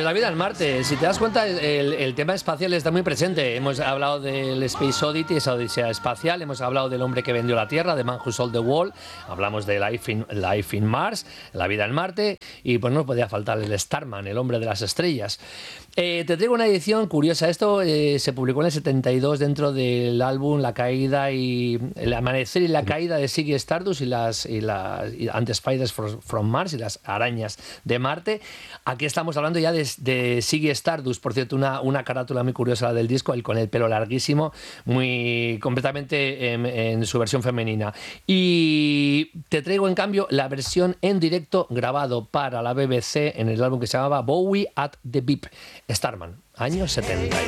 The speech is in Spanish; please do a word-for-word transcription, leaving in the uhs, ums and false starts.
la vida en Marte. Si te das cuenta, el, el tema espacial está muy presente. Hemos hablado del Space Oddity, esa odisea espacial. Hemos hablado del hombre que vendió la Tierra, de Man Who Sold the World. Hablamos de Life in, Life in Mars, la vida en Marte. Y pues no podía faltar el Starman, el hombre de las estrellas. Eh, te traigo una edición curiosa. Esto eh, se publicó en el setenta y dos dentro del álbum La caída y el amanecer y la caída de Ziggy Stardust y las y las y Anti-Spiders from Mars y las arañas de Marte. Aquí estamos hablando ya de, de Ziggy Stardust, por cierto, una, una carátula muy curiosa del disco, el con el pelo larguísimo, muy completamente en, en su versión femenina. Y te traigo en cambio la versión en directo grabado para la B B C en el álbum que se llamaba Bowie at the Beep, Starman, años setenta.